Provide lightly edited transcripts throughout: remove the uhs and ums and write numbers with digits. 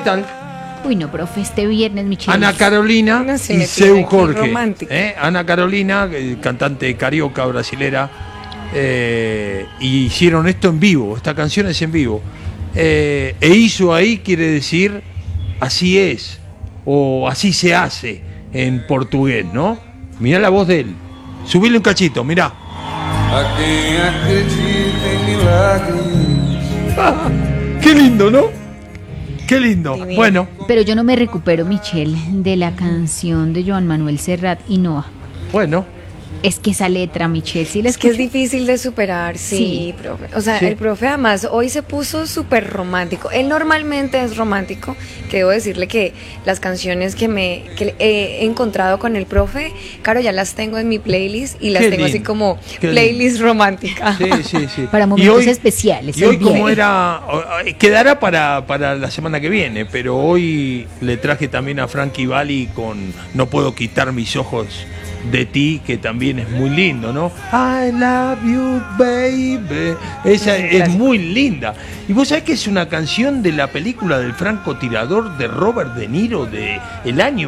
tal? Uy, no, profe, este viernes, Michelle. Ana Carolina No se y me Seu pide aquí Jorge. romántica. Ana Carolina, cantante carioca brasilera, y hicieron esto en vivo, esta canción es en vivo. E hizo ahí quiere decir así es, o así se hace en portugués, ¿no? Mirá la voz de él. Subile un cachito, mirá. A quem acredita em milagres. Qué lindo, ¿no? Qué lindo. Divino. Bueno, Pero yo no me recupero, Michelle, de la canción de Joan Manuel Serrat y Noa. bueno. Es que esa letra, Michelle, sí la Es que es escucho. difícil de superar, sí, profe. O sea, Sí. el profe además hoy se puso súper romántico. Él normalmente es romántico, que debo decirle que las canciones que he encontrado con el profe, claro, ya las tengo en mi playlist y las Qué tengo así lindo, como qué playlist romántica. Sí, sí, sí. Para Y momentos hoy- especiales. Y hoy el viernes. como era, quedará para la semana que viene, pero hoy le traje también a Frankie Valli con No puedo quitar mis ojos de ti, que también es muy lindo, ¿no? I love you, baby. Esa es muy linda. Y vos sabés que es una canción de la película del francotirador de Robert De Niro de el año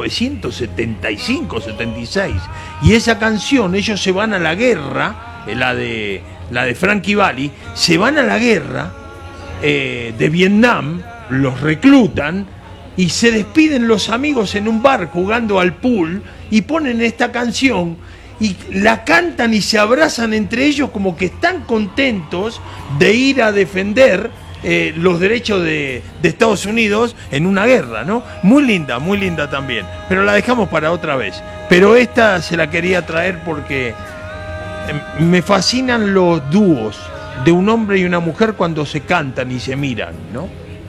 1975-76. Y esa canción, ellos se van a la guerra, la de Frankie Valli, se van a la guerra de Vietnam, los reclutan y se despiden los amigos en un bar jugando al pool y ponen esta canción y la cantan y se abrazan entre ellos como que están contentos de ir a defender los derechos de Estados Unidos en una guerra, ¿no? Muy linda también, pero la dejamos para otra vez. Pero esta se la quería traer porque me fascinan los dúos de un hombre y una mujer cuando se cantan y se miran, ¿no?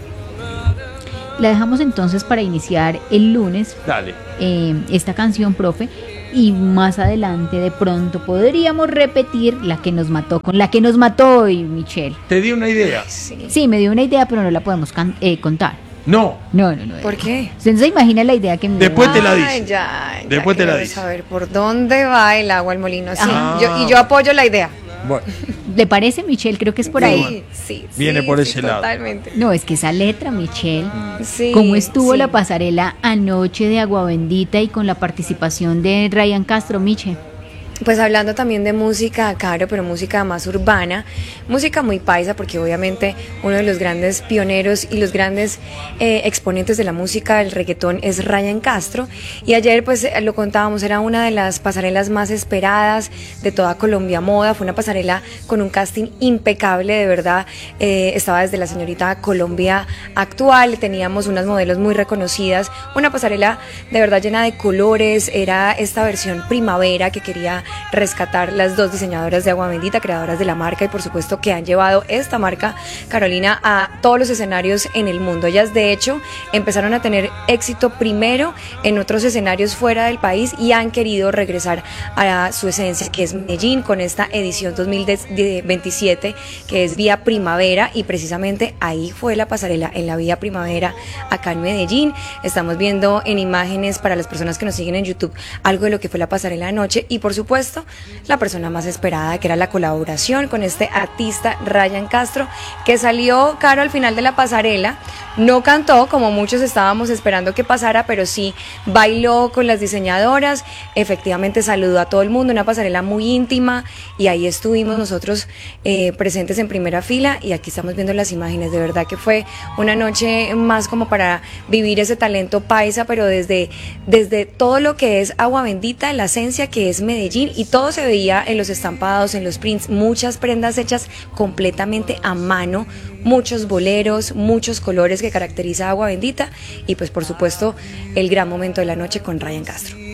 La dejamos entonces para iniciar el lunes Dale. esta canción, profe, y más adelante de pronto podríamos repetir la que nos mató, con la que nos mató hoy, Michelle. Te di una idea. Sí. Sí, me dio una idea, pero no la podemos contar. No, No. ¿Por qué? ¿Usted no se imagina la idea que me Después dio? te la Ay, dice. ya Después te la quiero dice. saber por dónde va el agua al molino. Sí, Ah. yo apoyo la idea. bueno, ¿Le parece, Michelle? Creo que es por ahí. Sí, Viene por ese lado. Totalmente. No, es que esa letra, Michelle. Sí, ¿Cómo estuvo sí. la pasarela anoche de Agua Bendita y con la participación de Ryan Castro, Miche? Pues hablando también de música, Caro, pero música más urbana, música muy paisa, porque obviamente uno de los grandes pioneros y los grandes exponentes de la música del reggaetón es Ryan Castro. Y ayer, pues lo contábamos, era una de las pasarelas más esperadas de toda Colombia Moda. Fue una pasarela con un casting impecable, de verdad. Estaba desde la señorita Colombia actual, teníamos unas modelos muy reconocidas, una pasarela de verdad llena de colores. Era esta versión primavera que quería rescatar las dos diseñadoras de Agua Bendita, creadoras de la marca, y por supuesto que han llevado esta marca, Carolina, a todos los escenarios en el mundo. Ellas de hecho empezaron a tener éxito primero en otros escenarios fuera del país y han querido regresar a su esencia, que es Medellín, con esta edición 2027 que es Vía Primavera, y precisamente ahí fue la pasarela, en la Vía Primavera acá en Medellín. Estamos viendo en imágenes para las personas que nos siguen en YouTube algo de lo que fue la pasarela anoche, y por supuesto la persona más esperada, que era la colaboración con este artista Ryan Castro, que salió, Caro, al final de la pasarela. No cantó como muchos estábamos esperando que pasara, pero sí bailó con las diseñadoras, efectivamente saludó a todo el mundo, una pasarela muy íntima, y ahí estuvimos nosotros presentes en primera fila, y aquí estamos viendo las imágenes. De verdad que fue una noche más como para vivir ese talento paisa, pero desde todo lo que es Agua Bendita, la esencia que es Medellín, y todo se veía en los estampados, en los prints, muchas prendas hechas completamente a mano, muchos boleros, muchos colores que caracteriza Agua Bendita, y pues por supuesto el gran momento de la noche con Ryan Castro.